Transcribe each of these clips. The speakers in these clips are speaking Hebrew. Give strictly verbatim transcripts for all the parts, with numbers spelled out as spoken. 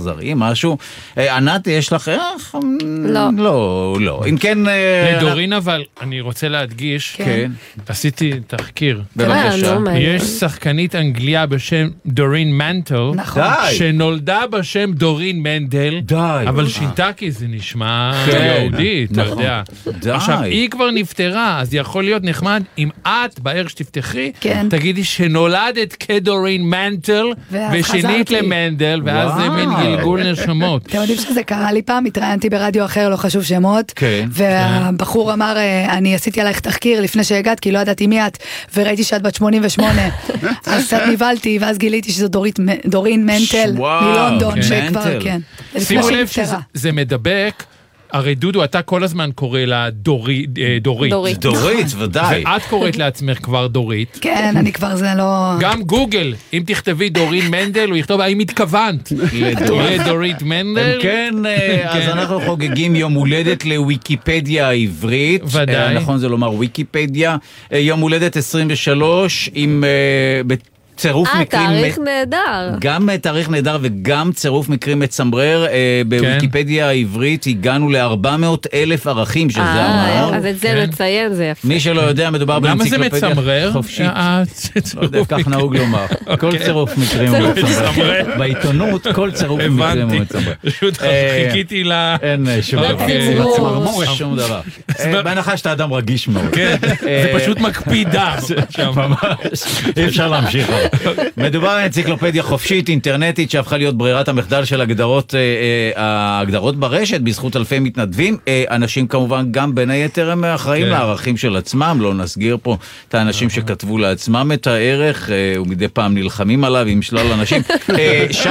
אכזרי, משהו. ענת, יש לך... לא. לא, לא. אם כן... לדורין, אבל אני רוצה להדגיש, כן. עשיתי תחקיר. בבקשה. יש שחקנית אנגליה בשם דורין מנטל, שנולדה בשם דורין מנדל, אבל שינתה כי זה נשמע יהודי, אתה יודע. עכשיו, היא כבר נפטרה, אז יכול להיות נחמד, אם את, בערך שתפתחי, תגידי שנולדת כדורין מנטל, ושינית למנדל, ואז זה מין גלגול נשמות. אתם יודעים שזה קרה לי פעם, התראיינתי ברדיו אחר, לא חשוב שמות, והבחור אמר, אני עשיתי עלייך תחקיר לפני שהגעת, כי לא ידעתי מי את, וראיתי שאת בת שמונים ושמונה, אז קצת ניבלתי, ואז גיליתי שזו דורין מנטל, מלונדון, שכבר, כן. שימו לב שזה מדבק, הרי דודו, אתה כל הזמן קורא לה דורית. דורית, דורית, ודאי. ואת קוראת לעצמך כבר דורית. כן, אני כבר זה לא... גם גוגל, אם תכתבי דורין מנדל, הוא יכתוב, האם התכוונת לדורית מנדל? כן, אז אנחנו חוגגים יום הולדת לוויקיפדיה העברית. ודאי. נכון זה לומר וויקיפדיה. יום הולדת עשרים ושלוש עם... צירוף אה, מקרים... תאריך נהדר. גם תאריך נהדר וגם צירוף מקרים מצמרר. בוויקיפדיה העברית הגענו ל-ארבע מאות אלף ערכים, שזה המון. אז את זה נציין, זה יפה. מי שלא יודע, מדובר באנציקלופדיה חופשית. לא יודע, כך נהוג לומר. כל צירוף מקרים הוא מצמרר. בעיתונות, כל צירוף מקרים הוא מצמרר. פשוט חיכיתי לה... אין שום דבר. שום דבר. בהנחה שאתה אדם רגיש מאוד. זה פשוט מקפיד דם. ממש. אי אפשר להמשיך. מדובר על אנציקלופדיה חופשית, אינטרנטית, שהפכה להיות ברירת המחדל של הגדרות, ההגדרות ברשת, בזכות אלפי מתנדבים. אנשים כמובן גם בין היתר הם אחראים לערכים של עצמם, לא נסגיר פה את האנשים שכתבו לעצמם את הערך, ומדי פעם נלחמים עליו עם שלל אנשים. שי,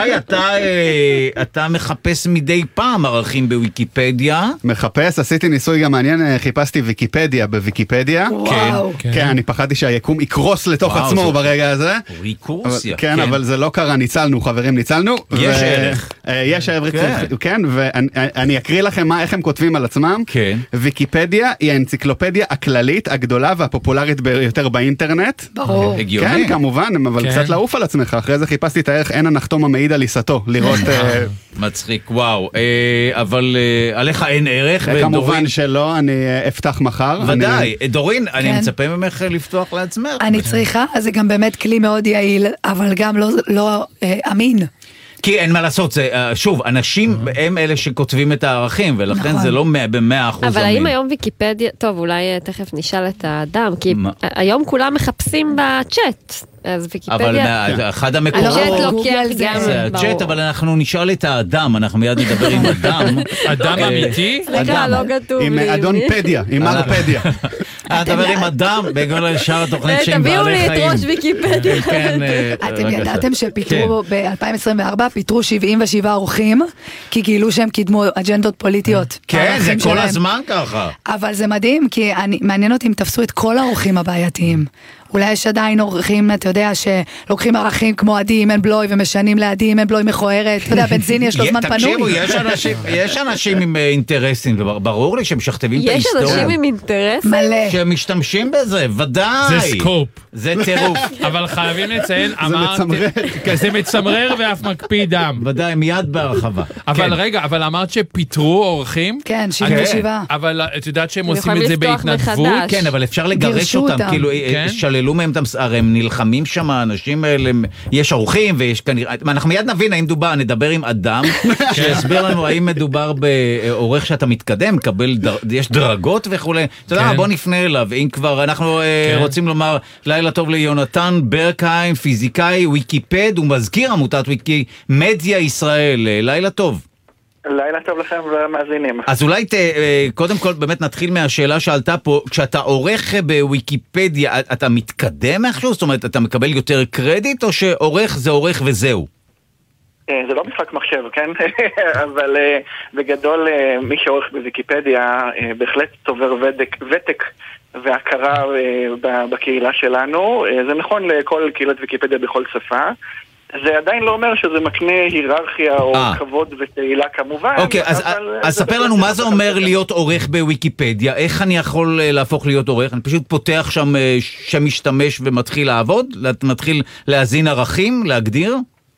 אתה מחפש מדי פעם ערכים בוויקיפדיה? מחפש, עשיתי ניסוי גם מעניין, חיפשתי ויקיפדיה בוויקיפדיה. כן, אני פחדתי שהיקום יקרוס לתוך עצמו ברגע הזה. ריקורסיה. כן, אבל זה לא קרה, ניצלנו, חברים, ניצלנו. יש ערך. יש ערך, כן, ואני אקריא לכם איך הם כותבים על עצמם. כן. ויקיפדיה היא האנציקלופדיה הכללית, הגדולה והפופולרית ביותר באינטרנט. ברור. הגיוני. כן, כמובן, אבל קצת לעוף על עצמך. אחרי זה חיפשתי את הערך, אין הנחתום המעיד על עיסתו, לראות... מצחיק, וואו. אבל עליך אין ערך. כמובן שלא, אני אפתח מחר. ודאי. דורין, אני מצפה ממך לפתוח לעצמך. אני צריכה, אז זה גם באמת כלי מאוד יעיל, אבל גם לא, לא אה, אמין. כי אין מה לעשות, זה, שוב, אנשים הם אלה שכותבים את הערכים, ולכן נכון. זה לא במאה אחוז אמין. אבל האם היום ויקיפדיה, טוב, אולי תכף נשאל את האדם, כי מה? היום כולם מחפשים בצ'אט. אז ויקיפדיה... אבל אחד המקורות... הצ'אט לוקח גם... זה הצ'אט, אבל אנחנו נשאל את האדם, אנחנו מיד נדבר עם אדם. אדם אמיתי? סליחה, לא כתוב לי. עם אדון פדיה, עם מר פדיה. נדבר עם אדם, בגלל לשאר התוכנית שהם תביאו בעלי לי חיים. את ראש ויקיפדיה. אתם ידעתם שפיתרו ב-אלפיים עשרים וארבע, פיתרו שבעים ושבעה אורחים, כי גילו שהם קידמו אג'נדות פוליטיות. כן, זה כל הזמן ככה. אבל זה מדהים, כי מעניין אותי אם תפסו את כל האורחים הבעייתיים. אולי יש עדיין אורחים, אתה יודע, שלוקחים ערכים כמו עדי מנבלוי ומשנים לעדי מנבלוי מכוערת. אתה יודע, בנזין יש לו זמן פנוי. תקשיבו, יש אנשים עם אינטרסים, ברור לי שהם שכתבים את ההיסטוריה. יש אנשים עם אינטרסים? מלא. שהם משתמשים בזה, ודאי. זה סקופ. זה טירוף. אבל חייבים לציין, זה מצמרר ואף מקפיד דם. ודאי, מיד בהרחבה. אבל רגע, אבל אמרת שפיתרו אורחים? כן, שבעים ושבעה. אבל את יודעת שהם עושים את זה בהתנדבות? כן, אבל אפשר לגרש אותם, כאילו, שללו מהם, הרי הם נלחמים שם, האנשים האלה, יש אורחים ויש כנראה, אנחנו מיד נבין האם מדובר, נדבר עם אדם, שיסביר לנו האם מדובר באורך שאתה מתקדם, קבל, יש דרגות וכו'. אתה יודע, בוא נפנה אליו, אם כבר אנחנו רוצים לומר, לילה טוב ליונתן ברקהיים, פיזיקאי, ויקיפד, ומזכיר עמותת ויקימדיה ישראל, לילה טוב. לילה טוב לכם ומאזינים. אז אולי ת, קודם כל באמת נתחיל מהשאלה שעלתה פה, כשאתה עורך בוויקיפדיה, אתה מתקדם איכשהו? זאת אומרת, אתה מקבל יותר קרדיט, או שעורך זה עורך וזהו? זה לא משחק מחשב, כן? אבל בגדול מי שעורך בוויקיפדיה בהחלט צובר ותק, ותק והכרה בקהילה שלנו. זה נכון לכל קהילת ויקיפדיה בכל שפה. זה עדיין לא אומר שזה מקנה היררכיה או כבוד ותהילה כמובן. אוקיי, אז ספר לנו מה זה אומר להיות עורך בוויקיפדיה, איך אני יכול להפוך להיות עורך? אני פשוט פותח שם שמשתמש ומתחיל לעבוד, מתחיל להזין ערכים, להגדיר?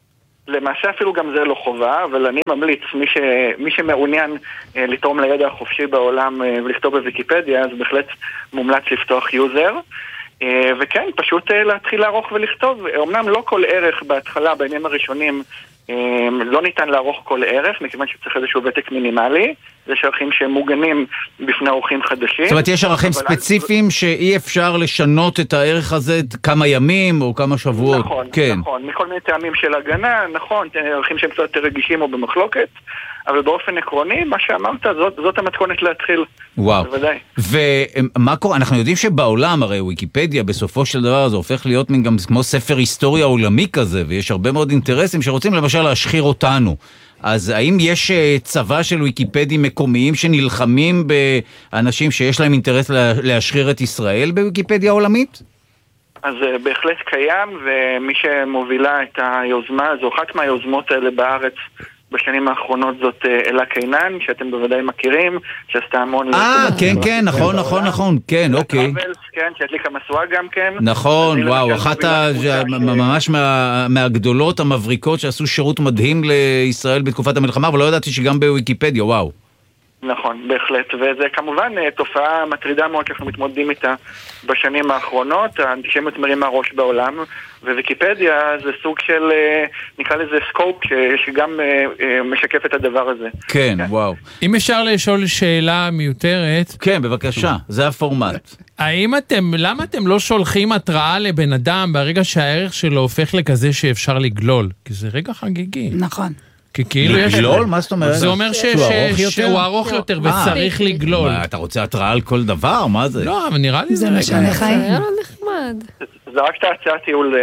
למעשה אפילו גם זה לא חובה, אבל אני ממליץ, מי, ש... מי שמעוניין אה, לתרום לידע החופשי בעולם אה, ולכתוב בוויקיפדיה, אז בהחלט מומלץ לפתוח יוזר. אה, וכן, פשוט אה, להתחיל לערוך ולכתוב. אמנם לא כל ערך בהתחלה, בעניינים הראשונים, אה, לא ניתן לערוך כל ערך, מכיוון שצריך איזשהו ותק מינימלי. יש ערכים שהם מוגנים בפני עורכים חדשים. זאת אומרת, יש ערכים ספציפיים שאי אפשר לשנות את הערך הזה כמה ימים או כמה שבועות. נכון, כן. נכון. מכל מיני טעמים של הגנה, נכון, ערכים שהם קצת יותר רגישים או במחלוקת, אבל באופן עקרוני, מה שאמרת, זאת, זאת המתכונת להתחיל. וואו. בוודאי. ומה קורה? אנחנו יודעים שבעולם, הרי ויקיפדיה בסופו של דבר זה הופך להיות גם כמו ספר היסטוריה עולמי כזה, ויש הרבה מאוד אינטרסים שרוצים למשל להשחיר אותנו. אז האם יש צבא של ויקיפדים מקומיים שנלחמים באנשים שיש להם אינטרס להשחיר את ישראל בוויקיפדיה העולמית? אז בהחלט קיים, ומי שמובילה את היוזמה, זו אחת מהיוזמות האלה בארץ בשנים האחרונות, זאת אלה קינן, שאתם בוודאי מכירים, שעשתה המון... אה, כן, כן, נכון, נכון, נכון, כן, אוקיי. כן, שהדליקה משואה גם כן. נכון, וואו, אחת ממש מהגדולות המבריקות שעשו שירות מדהים לישראל בתקופת המלחמה, אבל לא ידעתי שגם בוויקיפדיה, וואו. נכון, בהחלט, וזה כמובן תופעה מטרידה מאוד שאנחנו מתמודדים איתה בשנים האחרונות, האנטישמיות מרימה ראש בעולם, וויקיפדיה זה סוג של, נקרא לזה סקופ, שגם משקף את הדבר הזה. כן, וואו. אם אפשר לשאול שאלה מיותרת... כן, בבקשה, זה הפורמט. האם אתם, למה אתם לא שולחים התראה לבן אדם ברגע שהערך שלו הופך לכזה שאפשר לגלול? כי זה רגע חגיגי. נכון. כי כאילו יש... לגלול? מה זאת אומרת? זה אומר שהוא ארוך יותר וצריך לגלול. אתה רוצה התראה על כל דבר? מה זה? לא, אבל נראה לי זה משנה חיים. זה היה לא נחמד. זה רק את ההצעה טיול,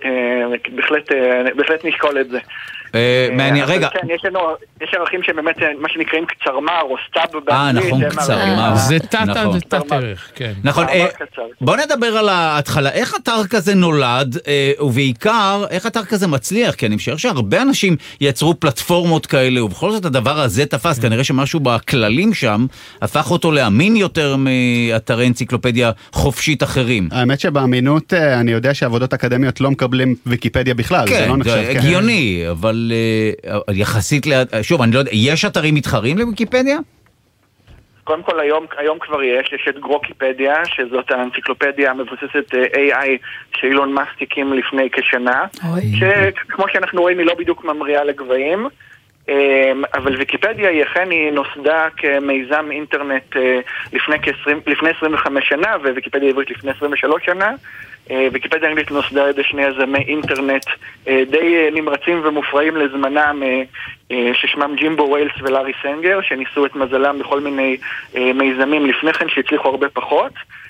בהחלט נשקול את זה. מעניין, רגע. כן, יש לנו, יש ערכים שבאמת מה שנקראים קצרמר או סטאב. אה, נכון, קצרמר. זה תת ערך, כן. נכון, בוא נדבר על ההתחלה. איך אתר כזה נולד, ובעיקר, איך אתר כזה מצליח? כי אני משער שהרבה אנשים יצרו פלטפורמות כאלה, ובכל זאת הדבר הזה תפס, כנראה שמשהו בכללים שם, הפך אותו לאמין יותר מאתרי אנציקלופדיה חופשית אחרים. האמת שבאמינות, אני יודע שעבודות אקדמיות לא מקבלים ויקיפדיה בכלל, זה לא נחשב. כן, הגיוני, אבל יחסית, שוב, אני לא יודע, יש אתרים מתחרים לוויקיפדיה? קודם כל, היום, היום כבר יש, יש את גרוקיפדיה, שזאת האנציקלופדיה המבוססת איי איי שאילון מאסק הקים לפני כשנה, שכמו שאנחנו רואים היא לא בדיוק ממריאה לגבהים, אבל ויקיפדיה היא אכן היא נוסדה כמיזם אינטרנט לפני, כ-עשרים, לפני עשרים וחמש שנה, וויקיפדיה עברית לפני עשרים ושלוש שנה. ויקיפדיה אנגלית נוסדה על ידי שני יזמי אינטרנט די נמרצים ומופרעים לזמנם, ששמם ג'ימבו ויילס ולארי סנגר, שניסו את מזלם בכל מיני מיזמים לפני כן שהצליחו הרבה פחות,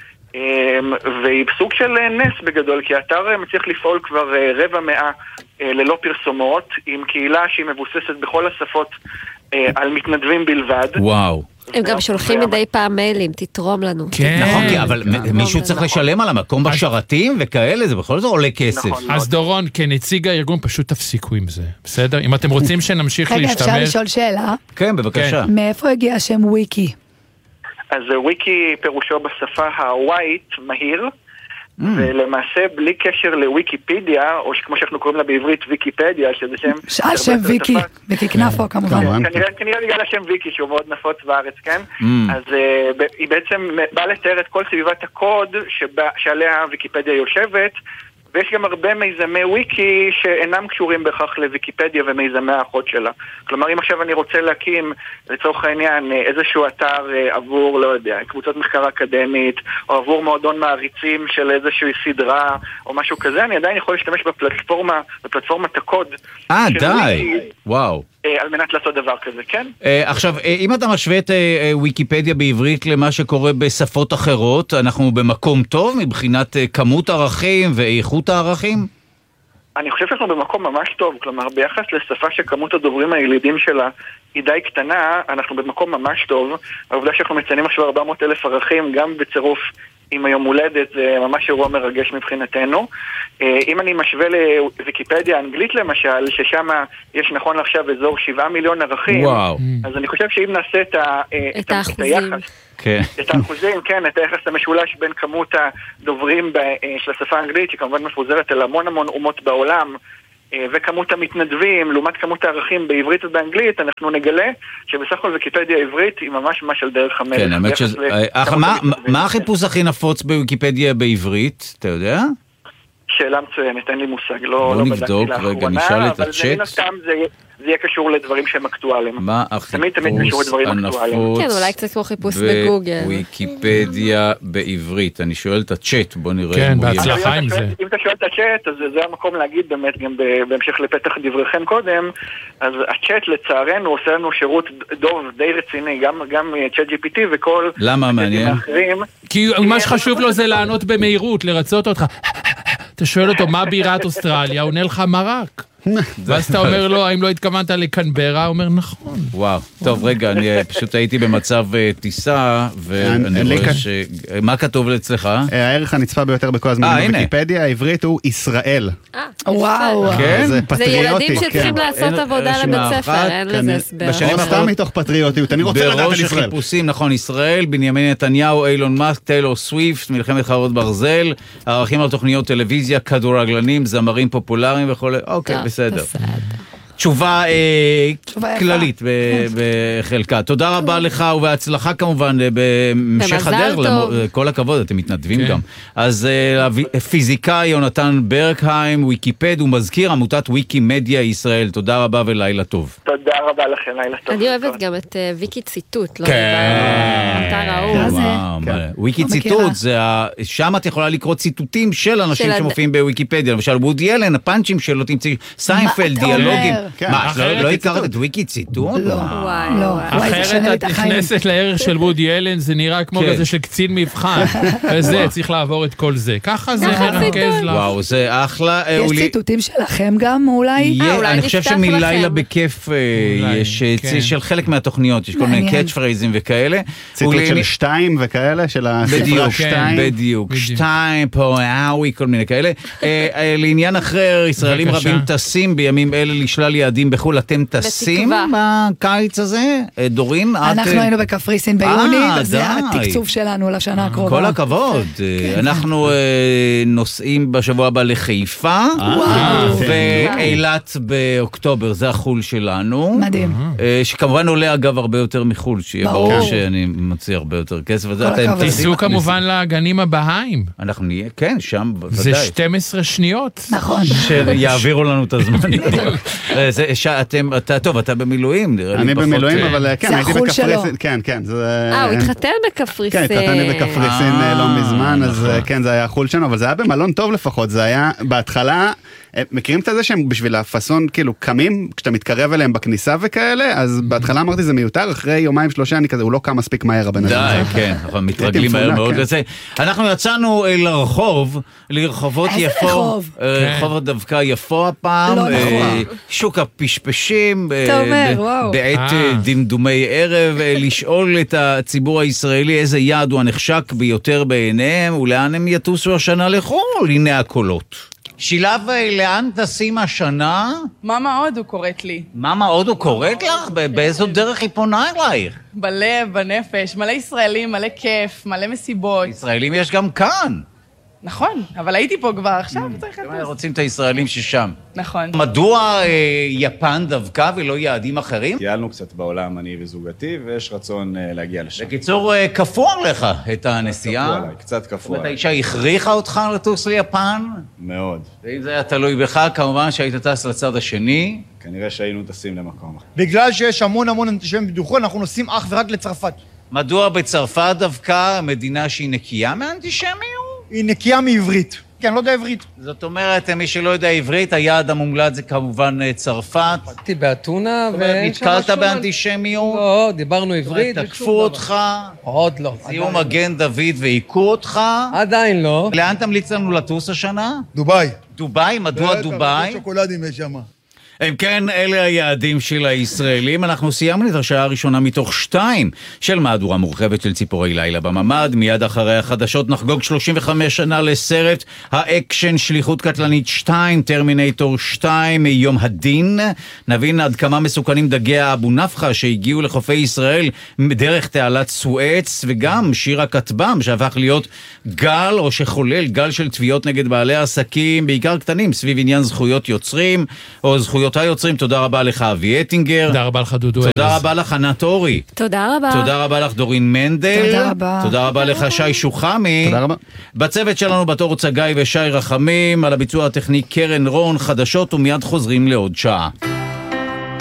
והיא סוג של נס בגדול, כי האתר מצליח לפעול כבר רבע מאה ללא פרסומות, עם קהילה שהיא מבוססת בכל השפות על מתנדבים בלבד. וואו. הם גם שולחים מדי פעם מיילים, תתרום לנו. כן. נכון, אבל מישהו צריך לשלם על המקום בשרתים וכאלה, זה בכל זאת עולה כסף. אז דורון, כנציג הארגון, פשוט תפסיקו עם זה. בסדר? אם אתם רוצים שנמשיך להשתמש... רגע, אפשר לשאול שאלה? כן, בבקשה. מאיפה הגיע השם וויקי? אז וויקי פירושו בשפה הווייט, מהיר, ולמעשה בלי קשר לוויקיפדיה, או כמו שאנחנו קוראים לה בעברית ויקיפדיה, שזה שם... שאל שם ויקי, ויקי כנפו כמובן. כנראה בגלל השם ויקי שהוא מאוד נפוץ בארץ, כן? אז היא בעצם באה לתאר את כל סביבת הקוד שעליה ויקיפדיה יושבת, ויש גם הרבה מיזמי וויקי שאינם קשורים בכך לוויקיפדיה ומיזמי האחות שלה. כלומר, אם עכשיו אני רוצה להקים, לצורך העניין, איזשהו אתר עבור, לא יודע, קבוצות מחקר אקדמית, או עבור מועדון מעריצים של איזושהי סדרה, או משהו כזה, אני עדיין יכול להשתמש בפלטפורמה, בפלטפורמת הקוד. אה, די! וואו. על מנת לעשות דבר כזה, כן? עכשיו, אם אתה משווה את ויקיפדיה בעברית למה שקורה בשפות אחרות, אנחנו במקום טוב מבחינת כמות ערכים ואיכות הערכים? אני חושב שאנחנו במקום ממש טוב, כלומר, ביחס לשפה שכמות הדוברים הילידים שלה היא די קטנה, אנחנו במקום ממש טוב. העובדה שאנחנו מציינים עכשיו ארבע מאות אלף ערכים, גם בצירוף עם היום הולדת, זה ממש אירוע מרגש מבחינתנו. אם אני משווה לוויקיפדיה האנגלית למשל, ששם יש נכון עכשיו אזור שבעה מיליון ערכים, וואו. אז אני חושב שאם נעשה את, ה, את, את, האחוזים. את היחס, כן. את האחוזים, כן, את היחס המשולש בין כמות הדוברים של השפה האנגלית, שכמובן מפוזרת על המון המון אומות בעולם, וכמות המתנדבים, לעומת כמות הערכים בעברית ובאנגלית, אנחנו נגלה שבסך הכל ויקיפדיה העברית היא ממש ממש על דרך המלך. כן, האמת שזה... מה החיפוש הכי נפוץ בוויקיפדיה בעברית, אתה יודע? שאלה מצוינת, אין לי מושג, לא בדקתי לאחרונה, אבל זה מן הסתם זה יהיה קשור לדברים שהם אקטואליים. מה החיפוש הנפוץ כן, אולי קצת כמו חיפוש בגוגל. בוויקיפדיה בעברית? אני שואל את הצ'אט, בוא נראה. כן, בהצלחה עם זה. אם אתה שואל את הצ'אט, אז זה המקום להגיד באמת, גם בהמשך לפתח דבריכם קודם, אז הצ'אט לצערנו עושה לנו שירות דוב די רציני, גם צ'אט ג'י פי טי וכל... למה מעניין? כי מה שחשוב לו זה לענות במהירות, לרצות אותך. אתה שואל אותו מה בירת אוסטרליה, הוא עונה לך מרק. ואז אתה אומר לו, האם לא התכוונת לקנברה? הוא אומר, נכון. וואו, טוב, רגע, אני פשוט הייתי במצב טיסה, ואני רואה ש... מה כתוב אצלך? הערך הנצפה ביותר בכל הזמן בוויקיפדיה העברית הוא ישראל. וואו. זה פטריוטי. זה ילדים שצריכים לעשות עבודה לבית ספר, אין לזה הסבר. או סתם מתוך פטריוטיות, אני רוצה לדעת על ישראל. בראש החיפושים, נכון, ישראל, בנימין נתניהו, אילון מאסק, טיילור סוויפט, מלחמת חרבות ברזל, ערכים על תוכניות טלוויזיה, כדורגלנים, זמרים פופולריים וכו'. אוקיי, בסדר. תשובה כללית בחלקה. תודה רבה לך ובהצלחה כמובן בהמשך הדרך. כל הכבוד, אתם מתנדבים גם. אז פיזיקאי יונתן ברקהיים, ויקיפד ומזכיר עמותת ויקימדיה ישראל. תודה רבה ולילה טוב. תודה רבה לכם, לילה טוב. אני אוהבת גם את ויקי ציטוט. אתה ראו. ויקי ציטוט, שם את יכולה לקרוא ציטוטים של אנשים שמופיעים בוויקיפדיה. למשל, וודי אלן, הפאנצ'ים שלו, תמצאי סיינפלד, דיאלוגים. מה, לא הכרת את ויקי ציטוט? לא, לא. אחרת את נכנסת לערך של וודי אלן, זה נראה כמו כזה של קצין מבחן. וזה, צריך לעבור את כל זה. ככה זה מרכז לך. וואו, זה אחלה. יש ציטוטים שלכם גם אולי? אני חושב שמלילה בכיף יש של חלק מהתוכניות, יש כל מיני קאץ' פרייזים וכאלה. ציטוט של שתיים וכאלה, של הספרה שתיים. בדיוק, שתיים, פה, אאווי, כל מיני כאלה. לעניין אחר, ישראלים רבים טסים בימים אלה לשלל יעדים בחול, אתם טסים בקיץ הזה? דורין? אנחנו היינו בקפריסין ביוני, זה התקצוב שלנו לשנה הקרובה. כל הכבוד. אנחנו נוסעים בשבוע הבא לחיפה, ואילת באוקטובר, זה החול שלנו. מדהים. שכמובן עולה אגב הרבה יותר מחול, שיהיה ברור שאני מציע הרבה יותר כסף. תיסעו כמובן לגנים הבאיים. אנחנו נהיה, כן, שם ודאי. זה שתים עשרה שניות. נכון. שיעבירו לנו את הזמן. טוב, אתה במילואים, נראה לי פחות... אני במילואים, אבל כן, הייתי בקפריסין. כן, כן. אה, הוא התחתן בקפריסין. כן, התחתן בקפריסין לא מזמן, אז כן, זה היה חול שלנו, אבל זה היה במלון טוב לפחות, זה היה בהתחלה... מכירים את זה שהם בשביל הפסון כאילו קמים, כשאתה מתקרב אליהם בכניסה וכאלה, אז בהתחלה אמרתי זה מיותר, אחרי יומיים שלושה אני כזה, הוא לא קם מספיק מהר הבן אדם. די, כן, אנחנו מתרגלים מהר מאוד לזה. אנחנו יצאנו לרחוב, לרחובות יפו, רחובות דווקא יפו הפעם, שוק הפשפשים, בעת דמדומי ערב, לשאול את הציבור הישראלי איזה יעד הוא הנחשק ביותר בעיניהם, ולאן הם יטוסו השנה לחול, הנה הקולות. שילב, לאן תשים השנה? מאמה הודו קוראת לי. מאמה הודו קוראת לך? באיזו דרך היא פונה אלייך? בלב, בנפש, מלא ישראלים, מלא כיף, מלא מסיבות. ישראלים יש גם כאן. נכון, אבל הייתי פה כבר עכשיו, צריך לטוס. רוצים את הישראלים ששם. נכון. מדוע יפן דווקא ולא יעדים אחרים? טיילנו קצת בעולם, אני וזוגתי, ויש רצון להגיע לשם. בקיצור, כפו עליך את הנסיעה. כפו עליי, קצת כפו עליי. האישה הכריחה אותך לטוס ליפן? מאוד. ואם זה היה תלוי בך, כמובן שהיית טס לצד השני. כנראה שהיינו טסים למקום. בגלל שיש המון המון אנטישמים בדוחון, אנחנו נוסעים אך ורק לצרפת. מדוע בצרפת דווקא מדינה שהיא נקייה מאנטישמיות? היא נקייה מעברית. כן, לא יודע עברית. זאת אומרת, מי שלא יודע עברית, היעד המומלץ זה כמובן צרפת. הייתי באתונה ו... נתקלת באנטישמיות? לא, דיברנו עברית. תקפו אותך? עוד לא. זיהו מגן דוד והיכו אותך? עדיין לא. לאן תמליץ לנו לטוס השנה? דוביי. דוביי? מדוע דוביי? שוקולדים יש שם. הם כן, אלה היעדים של הישראלים. אנחנו סיימנו את השעה הראשונה מתוך שתיים של מהדורה מורחבת של ציפורי לילה בממד. מיד אחרי החדשות נחגוג שלושים וחמש שנה לסרט האקשן שליחות קטלנית שתיים, טרמינטור שתיים, יום הדין. נבין עד כמה מסוכנים דגי האבו נפחה שהגיעו לחופי ישראל דרך תעלת סואץ, וגם שיר הכתבם שהפך להיות גל או שחולל גל של תביעות נגד בעלי העסקים, בעיקר קטנים, סביב עניין זכויות יוצרים או זכויות היוצרים. תודה רבה לך אבי אטינגר. תודה רבה לך דודו. תודה רבה לך ענת אורי. תודה רבה. תודה רבה לך דורין מנדל. תודה רבה. תודה רבה לך שי שוחמי. תודה רבה. בצוות שלנו בתור צגי ושי רחמים, על הביצוע הטכני קרן רון. חדשות ומיד חוזרים לעוד שעה.